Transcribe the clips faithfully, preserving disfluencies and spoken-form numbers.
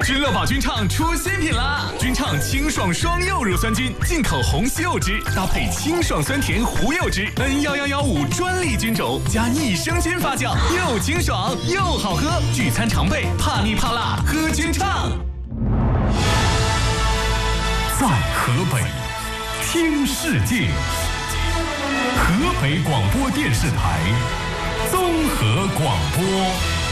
君乐宝君畅出新品啦！君畅清爽双柚乳酸菌，进口红西柚汁，搭配清爽酸甜胡柚汁 N 一一一五专利菌种，加益生菌发酵，又清爽又好喝。聚餐常备，怕腻怕辣，喝君畅。 在河北，听世界。河北广播电视台综合广播。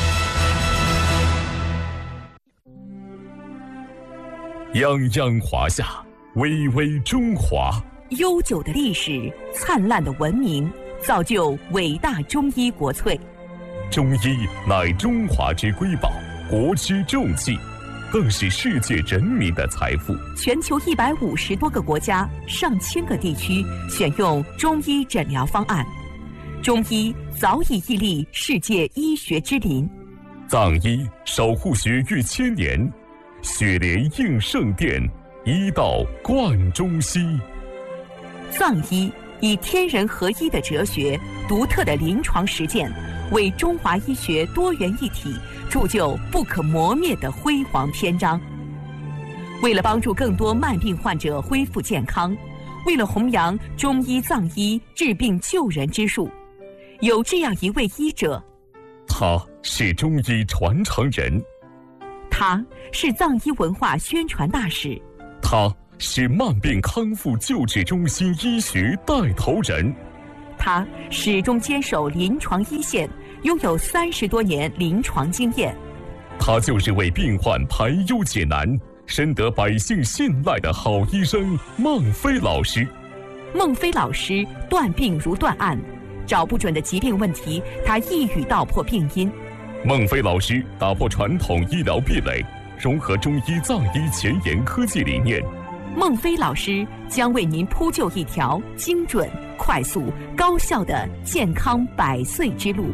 泱泱华夏，巍巍中华。 悠久的历史，灿烂的文明，造就伟大中医国粹。 中医乃中华之瑰宝，国之重器，更是世界人民的财富。 全球一百五十多个国家、上千个地区选用中医诊疗方案，中医早已屹立世界医学之林。 藏医守护学誉千年，雪莲应圣殿，医道贯中西。 藏医以天人合一的哲学、独特的临床实践，为中华医学多元一体铸就不可磨灭的辉煌篇章。为了帮助更多慢病患者恢复健康，为了弘扬中医藏医治病救人之术，有这样一位医者， 他是中医传承人， 他是藏医文化宣传大使， 他是慢病康复救治中心医学带头人， 他始终坚守临床一线，拥有三十多年临床经验。 他就是为病患排忧解难，深得百姓信赖的好医生孟非老师。 孟非老师断病如断案，找不准的疾病问题，他一语道破病因。 孟非老师打破传统医疗壁垒，融合中医藏医前沿科技理念。 孟非老师将为您铺就一条精准、快速、高效的健康百岁之路。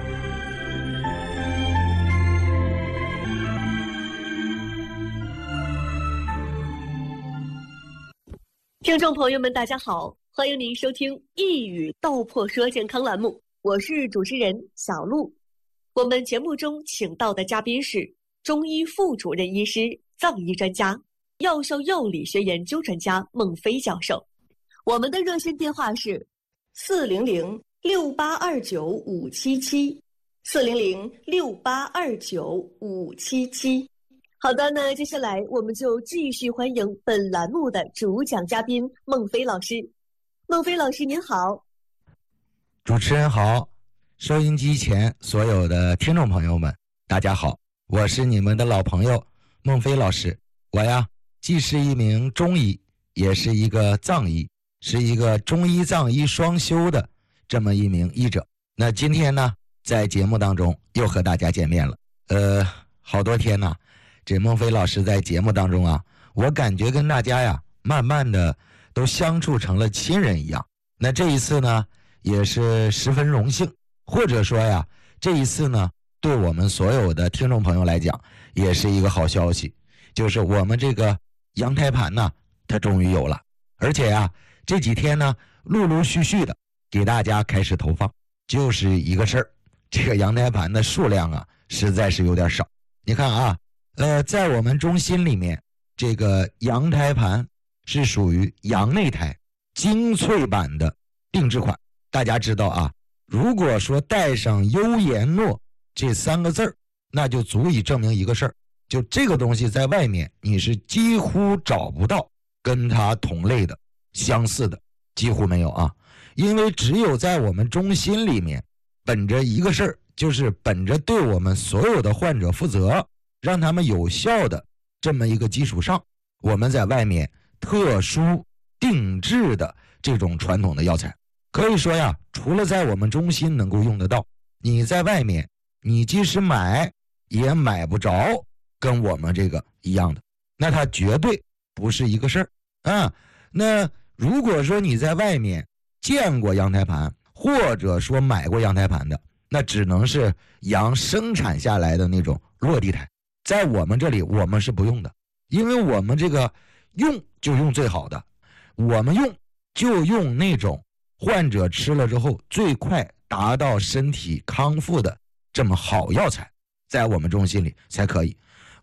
听众朋友们，大家好，欢迎您收听一语道破说健康栏目，我是主持人小璐。我们节目中请到的嘉宾是中医副主任医师、藏医专家、药效药理学研究专家孟非教授。我们的热线电话是四零零六八二九五七七，四零零六八二九五七七。好的，那接下来我们就继续欢迎本栏目的主讲嘉宾孟非老师。孟非老师您好。 主持人好，收音机前所有的听众朋友们大家好，我是你们的老朋友孟非老师。我呀既是一名中医，也是一个藏医，是一个中医藏医双修的这么一名医者。那今天呢在节目当中又和大家见面了，呃好多天呢这孟非老师在节目当中啊，我感觉跟大家呀慢慢的都相处成了亲人一样。那这一次呢也是十分荣幸，或者说呀这一次呢对我们所有的听众朋友来讲也是一个好消息，就是我们这个羊胎盘呢它终于有了，而且呀这几天呢陆陆续续的给大家开始投放。就是一个事儿，这个羊胎盘的数量啊实在是有点少。你看啊呃，在我们中心里面，这个羊胎盘是属于羊内胎精粹版的定制款。大家知道啊，如果说带上优颜诺这三个字儿，那就足以证明一个事儿，就这个东西在外面你是几乎找不到跟它同类的相似的，几乎没有啊。因为只有在我们中心里面，本着一个事儿，就是本着对我们所有的患者负责，让他们有效的这么一个基础上，我们在外面特殊定制的这种传统的药材，可以说呀除了在我们中心能够用得到，你在外面你即使买也买不着跟我们这个一样的，那它绝对不是一个事儿啊。那如果说你在外面见过羊胎盘，或者说买过羊胎盘的，那只能是羊生产下来的那种落地胎，在我们这里我们是不用的，因为我们这个用就用最好的，我们用就用那种患者吃了之后最快达到身体康复的这么好药材，在我们中心里才可以。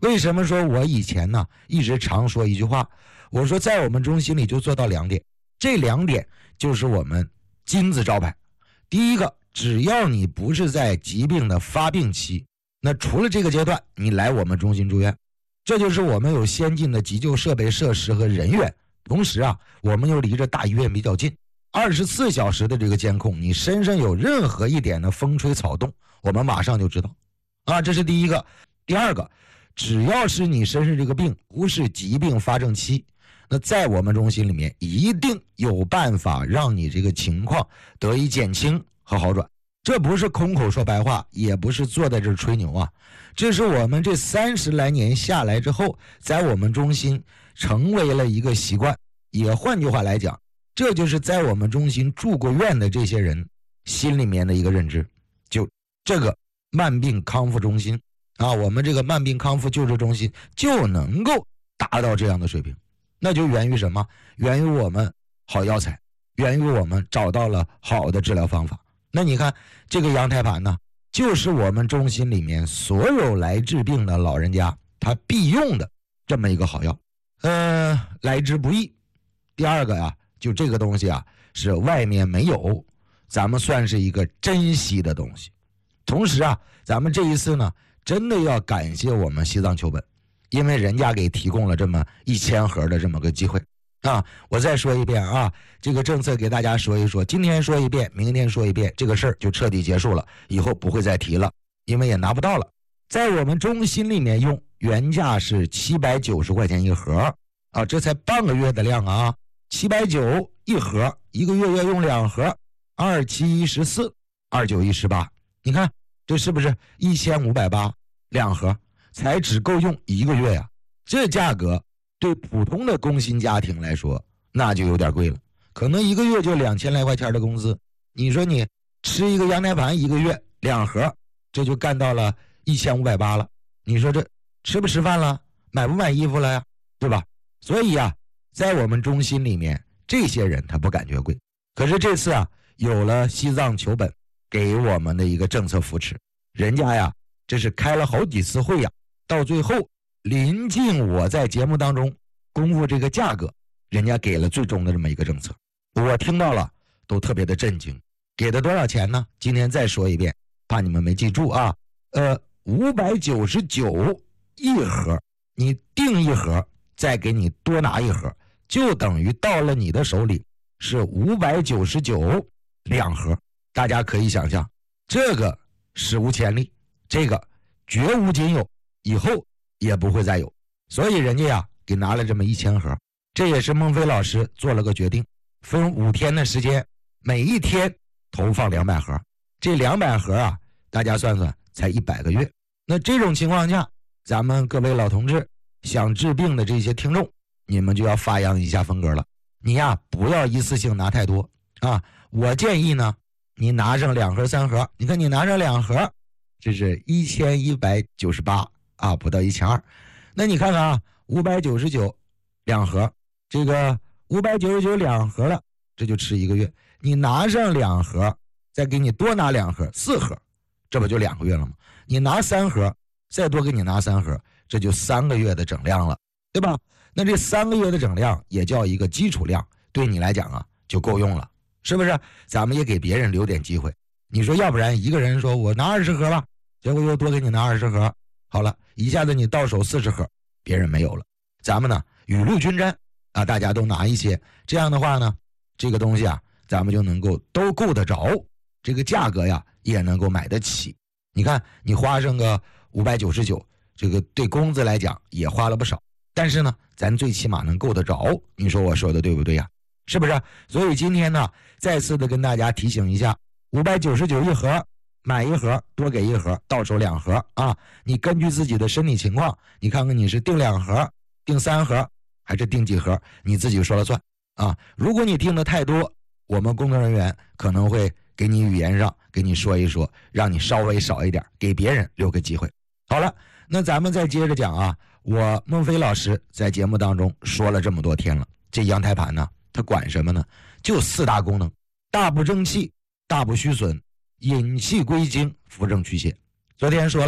为什么说我以前呢一直常说一句话，我说在我们中心里就做到两点，这两点就是我们金字招牌。第一个，只要你不是在疾病的发病期，那除了这个阶段你来我们中心住院，这就是我们有先进的急救设备设施和人员，同时啊我们又离着大医院比较近，二十四小时的这个监控，你身上有任何一点的风吹草动我们马上就知道啊，这是第一个。第二个，只要是你身上这个病不是疾病发症期，那在我们中心里面一定有办法让你这个情况得以减轻和好转。这不是空口说白话，也不是坐在这儿吹牛啊，这是我们这三十来年下来之后，在我们中心成为了一个习惯。也换句话来讲，这就是在我们中心住过院的这些人心里面的一个认知，就这个慢病康复中心啊，我们这个慢病康复救治中心就能够达到这样的水平，那就源于什么？源于我们好药材，源于我们找到了好的治疗方法。那你看这个羊胎盘呢，就是我们中心里面所有来治病的老人家他必用的这么一个好药，呃，来之不易。第二个呀，就这个东西啊是外面没有，咱们算是一个珍惜的东西。同时啊，咱们这一次呢真的要感谢我们西藏求本，因为人家给提供了这么一千盒的这么个机会啊！我再说一遍啊，这个政策给大家说一说，今天说一遍，明天说一遍，这个事儿就彻底结束了，以后不会再提了，因为也拿不到了。在我们中心里面用，原价是七百九十块钱一盒啊，这才半个月的量啊，七百九一盒，一个月要用两盒，二七一十四，二九一十八，你看这是不是一千五百八两盒，才只够用一个月呀？这价格对普通的工薪家庭来说那就有点贵了，可能一个月就两千来块钱的工资，你说你吃一个羊胎盘一个月两盒，这就干到了一千五百八了，你说这吃不吃饭了，买不买衣服了呀，对吧？所以啊，在我们中心里面这些人他不感觉贵，可是这次啊有了西藏求本给我们的一个政策扶持，人家呀这是开了好几次会呀，到最后临近我在节目当中公布这个价格，人家给了最终的这么一个政策，我听到了都特别的震惊。给的多少钱呢？今天再说一遍，怕你们没记住啊。呃，五百九十九一盒，你订一盒，再给你多拿一盒，就等于到了你的手里是五百九十九两盒。大家可以想象，这个史无前例，这个绝无仅有，以后也不会再有。所以人家呀给拿了这么一千盒，这也是孟非老师做了个决定，分五天的时间，每一天投放两百盒。这两百盒啊，大家算算才一百个月。那这种情况下，咱们各位老同志想治病的这些听众，你们就要发扬一下风格了。你呀不要一次性拿太多啊，我建议呢你拿上两盒三盒，你看你拿上两盒，这是一千一百九十八啊，不到一千二。那你看看啊，五百九十九两盒，这个五百九十九两盒了，这就吃一个月。你拿上两盒，再给你多拿两盒，四盒，这不就两个月了吗？你拿三盒，再多给你拿三盒，这就三个月的整量了，对吧？那这三个月的整量也叫一个基础量，对你来讲啊就够用了，是不是？咱们也给别人留点机会。你说要不然一个人说我拿二十盒吧，结果又多给你拿二十盒，好了，一下子你到手四十盒，别人没有了。咱们呢雨露均沾啊，大家都拿一些，这样的话呢，这个东西啊，咱们就能够都够得着，这个价格呀也能够买得起。你看你花上个五百九十九，这个对工资来讲也花了不少，但是呢咱最起码能够得着，你说我说的对不对呀？是不是？所以今天呢再次的跟大家提醒一下，五百九十九一盒，买一盒多给一盒，到手两盒啊。你根据自己的身体情况，你看看你是订两盒订三盒还是订几盒，你自己说了算啊。如果你订的太多，我们工作人员可能会给你语言上给你说一说，让你稍微少一点，给别人留个机会。好了，那咱们再接着讲啊。我孟非老师在节目当中说了这么多天了，这羊胎盘呢它管什么呢？就四大功能：大补正气，大补虚损，引气归经，扶正祛邪。昨天说了，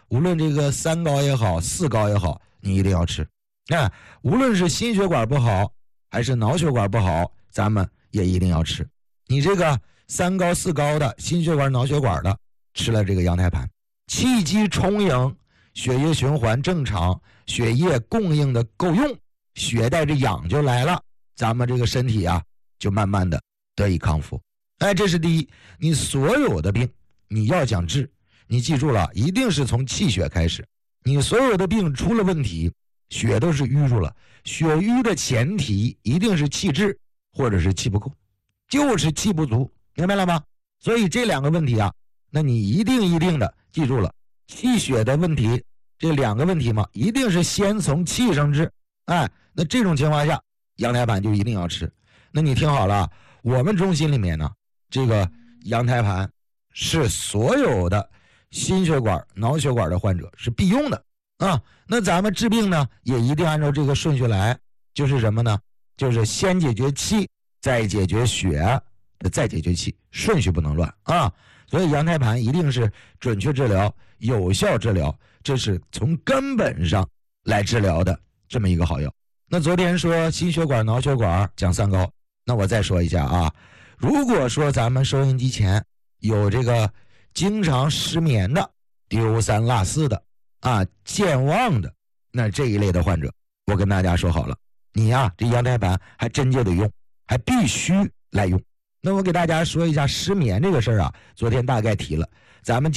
无论这个三高也好，四高也好，你一定要吃。那无论是心血管不好还是脑血管不好，咱们也一定要吃。你这个三高四高的，心血管脑血管的，吃了这个羊胎盘，气机充盈，血液循环正常，血液供应的够用，血带着氧就来了，咱们这个身体啊就慢慢的得以康复。哎，这是第一。你所有的病你要想治，你记住了，一定是从气血开始。你所有的病出了问题，血都是淤住了，血瘀的前提一定是气滞或者是气不够，就是气不足，明白了吗？所以这两个问题啊，那你一定一定的记住了，气血的问题，这两个问题嘛，一定是先从气上治。哎，那这种情况下，羊胎盘就一定要吃。那你听好了，我们中心里面呢，这个羊胎盘是所有的心血管、脑血管的患者是必用的啊。那咱们治病呢，也一定按照这个顺序来，就是什么呢？就是先解决气，再解决血，再解决气，顺序不能乱啊。所以羊胎盘一定是准确治疗、有效治疗，这是从根本上来治疗的这么一个好药。那昨天说心血管、脑血管讲三高，那我再说一下啊。如果说咱们收音机前有这个经常失眠的、丢三落四的啊、健忘的，那这一类的患者，我跟大家说好了，你呀、啊、这羊胎盘还真就得用，还必须来用。那我给大家说一下失眠这个事儿啊，昨天大概提了，咱们